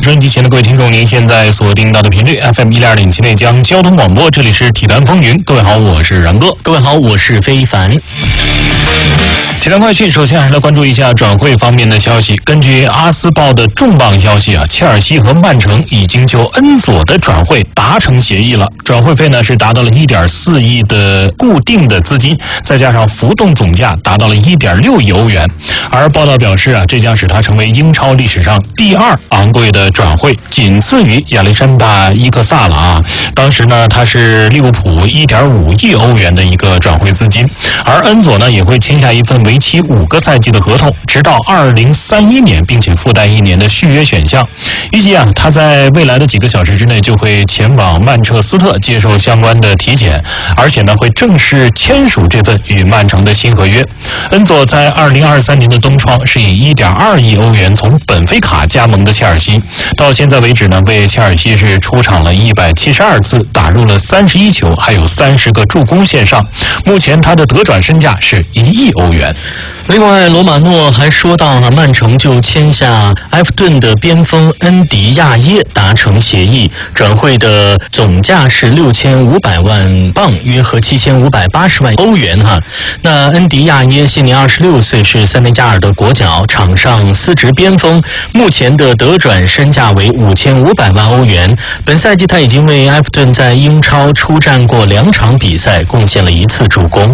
收音机前的各位听众，您现在锁定到的频率 FM 102.7内江交通广播，这里是体坛风云。各位好，我是然哥。 各位好，我是非凡。 体坛快讯，首先还是来关注一下转会方面的消息。根据阿斯报的重磅消息啊，切尔西和曼城已经就恩佐的转会达成协议了。转会费呢是达到了1.4亿的固定的资金，再加上浮动总价达到了1.6亿欧元。而报道表示啊，这将使他成为英超历史上第2昂贵的转会，仅次于亚历山大伊克萨了啊。当时呢，他是利物浦1.5亿欧元的一个转会资金，而恩佐呢也会签下一份为期5个赛季的合同，直到2031年，并且附带1年的续约选项。预计啊，他在未来的几个小时之内就会前往曼彻斯特接受相关的体检，而且呢会正式签署这份与曼城的新合约。恩佐在2023年的冬窗是以1.2亿欧元从本菲卡加盟的切尔西，到现在为止呢，为切尔西是出场了172次，打入了31球，还有30个助攻线上。目前他的得转身价是1亿欧元。 另外，罗马诺还说到呢，曼城就签下埃弗顿的边锋恩迪亚耶达成协议，转会的总价是6500万镑，约合7580万欧元哈。那恩迪亚耶现年26岁，是塞内加尔的国脚，场上司职边锋，目前的得转身价为5500万欧元。本赛季他已经为埃弗顿在英超出战过2场比赛，贡献了1次助攻。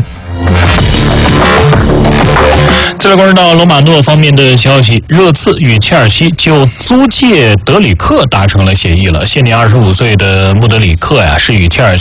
再来关注到罗马诺方面的消息，热刺与切尔西就租借德里克达成了协议了。现年25岁的穆德里克呀，是与切尔